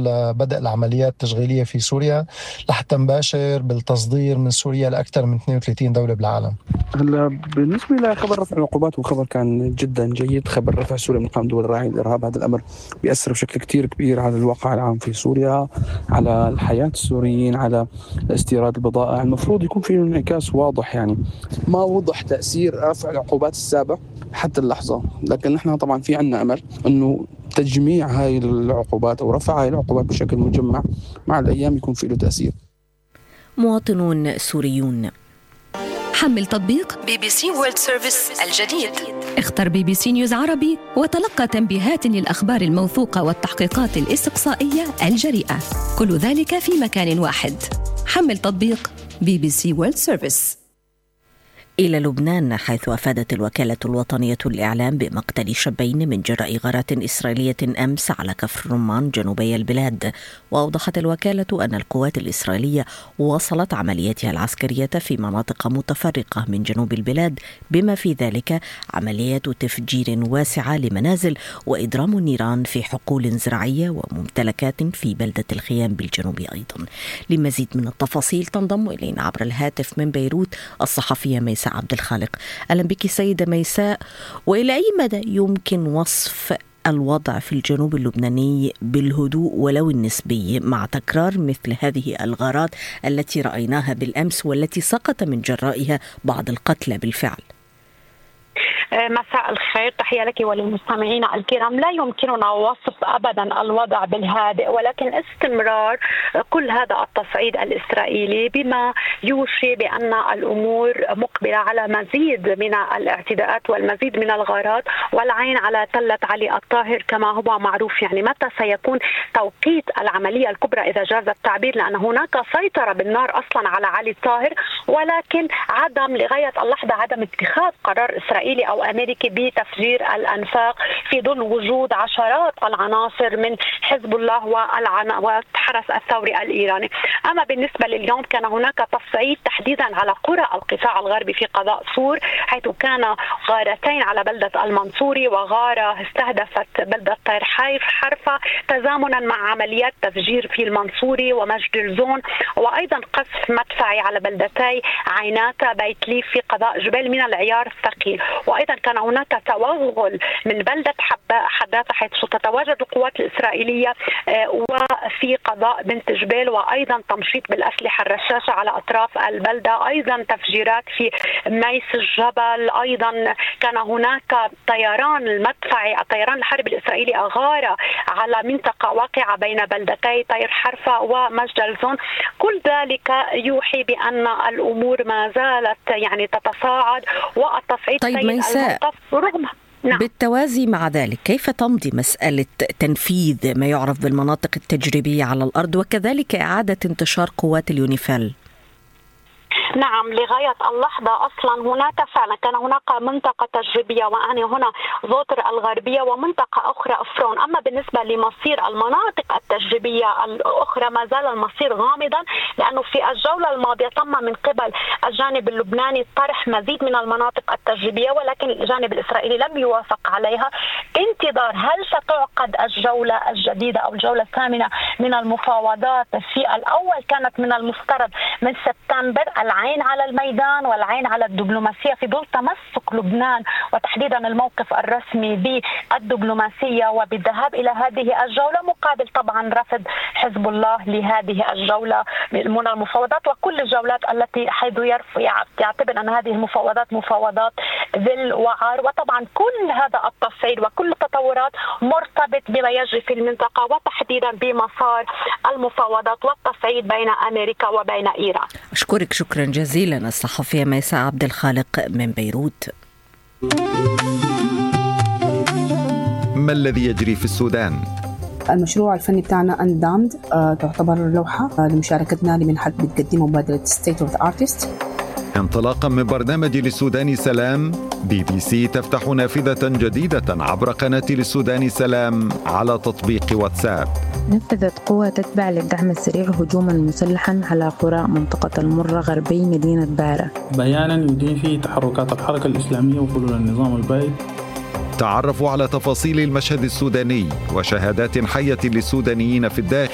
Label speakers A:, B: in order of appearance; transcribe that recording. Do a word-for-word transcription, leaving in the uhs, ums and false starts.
A: لبدء العمليات التشغيلية في سوريا لحتى نباشر بالتصدير من سوريا لأكثر من اثنين وثلاثين دولة بالعالم.
B: هلا بالنسبة لخبر رفع العقوبات وخبر كان جدا جيد. خبر رفع سوريا من قائمة دول الراعي للإرهاب، هذا الأمر بيأثر بشكل كتير كبير على الواقع العام في سوريا، على الحياة السوريين، على استيراد البضائع. المفروض يكون في انعكاس واضح، يعني ما وضح تأثير رفع العقوبات السابق حتى اللحظة، لكن نحن طبعا في عنا أمل أنه تجميع هاي العقوبات أو رفع هاي العقوبات بشكل مجمع مع الأيام يكون في له تأثير.
C: مواطنون سوريون.
D: حمل تطبيق بي بي سي وورلد سيرفيس الجديد.
E: اختر بي بي سي نيوز عربي وتلقى تنبيهات للأخبار الموثوقة والتحقيقات الاستقصائية الجريئة، كل ذلك في مكان واحد. حمل تطبيق بي بي سي وورلد سيرفيس.
C: إلى لبنان، حيث أفادت الوكالة الوطنية للإعلام بمقتل شابين من جراء غارات إسرائيلية أمس على كفر رمان جنوبي البلاد. وأوضحت الوكالة أن القوات الإسرائيلية واصلت عملياتها العسكرية في مناطق متفرقة من جنوب البلاد، بما في ذلك عمليات تفجير واسعة لمنازل وإضرام النيران في حقول زراعية وممتلكات في بلدة الخيام بالجنوب أيضا. لمزيد من التفاصيل تنضم إلينا عبر الهاتف من بيروت الصحفية ميساء عبد الخالق. أهلا بك سيدة ميساء. وإلى أي مدى يمكن وصف الوضع في الجنوب اللبناني بالهدوء ولو النسبي مع تكرار مثل هذه الغارات التي رأيناها بالأمس والتي سقط من جرائها بعض القتلى بالفعل؟
F: مساء الخير، تحية لك وللمستمعين الكرام. لا يمكننا وصف أبدا الوضع بالهادئ، ولكن استمرار كل هذا التصعيد الإسرائيلي بما يوشي بأن الأمور مقبلة على مزيد من الاعتداءات والمزيد من الغارات، والعين على تلة علي الطاهر كما هو معروف. يعني متى سيكون توقيت العملية الكبرى إذا جاز التعبير، لأن هناك سيطرة بالنار أصلا على علي الطاهر، ولكن عدم لغاية اللحظة عدم اتخاذ قرار إسرائيلي أو أمريكي بتفجير الأنفاق في ظل وجود عشرات العناصر من حزب الله والحرس الثوري الإيراني. أما بالنسبة لليوم كان هناك تصعيد تحديدا على قرى القطاع الغربي في قضاء صور، حيث كان غارتين على بلدة المنصوري وغارة استهدفت بلدة طير حرفة تزامنا مع عمليات تفجير في المنصوري ومجد الزون، وأيضا قصف مدفعي على بلدتي عيناتا بيت ليف في قضاء جبال من العيار الثقيل. وأيضا كان هناك توغل من بلدة حداثة حيث تتواجد القوات الإسرائيلية وفي قضاء بنت جبال، وأيضا تمشيط بالأسلحة الرشاشة على أطراف البلدة، أيضا تفجيرات في ميس الجبل. أيضا كان هناك طيران المدفعي الطيران الحربي الإسرائيلي أغار على منطقة واقعة بين بلدتي طير حرفة ومجد الزون. كل ذلك يوحي بأن الأمور ما زالت يعني تتصاعد والتصعيد.
C: طيب ميساء،
F: نعم.
C: بالتوازي مع ذلك كيف تمضي مسألة تنفيذ ما يعرف بالمناطق التجريبية على الأرض وكذلك إعادة انتشار قوات اليونيفيل؟
F: نعم، لغاية اللحظة أصلا هناك فعلا كان هناك منطقة تجريبية، وأعني هنا زوتر الغربية ومنطقة أخرى أفرون. أما بالنسبة لمصير المناطق التجريبية الأخرى ما زال المصير غامضا، لأنه في الجولة الماضية تم من قبل الجانب اللبناني طرح مزيد من المناطق التجريبية، ولكن الجانب الإسرائيلي لم يوافق عليها. انتظار هل ستعقد الجولة الجديدة أو الجولة الثامنة من المفاوضات. في الأول كانت من المفترض من سبتمبر. العين على الميدان والعين على الدبلوماسية في ظل تمسك لبنان وتحديدا الموقف الرسمي بالدبلوماسية وبالذهاب إلى هذه الجولة، مقابل طبعا رفض حزب الله لهذه الجولة من المفاوضات وكل الجولات التي حيث يعتبر أن هذه المفاوضات مفاوضات ذل وعار. وطبعا كل هذا التصعيد وكل التطورات مرتبط بما يجري في المنطقة وتحديدا بمسار المفاوضات والتصعيد بين أمريكا وبين إيران.
C: أشكرك شكرا جزيلا الصحفية ميساء عبد الخالق من بيروت.
G: ما الذي يجري في السودان؟
H: المشروع الفني بتاعنا أندامد آه، تعتبر لوحة آه، لمشاركتنا لمنحة بتقدمه مبادرة State of the Artist.
G: انطلاقا من برنامج للسودان سلام، بي بي سي تفتح نافذة جديدة عبر قناة للسودان سلام على تطبيق واتساب.
I: نفذت قوى تتبع للدعم السريع هجوما مسلحا على قرى منطقة المرة غربي مدينة بارة،
J: بيانا يدين فيه تحركات الحركة الإسلامية وحلول النظام البائد.
G: تعرفوا على تفاصيل المشهد السوداني وشهادات حية للسودانيين في الداخل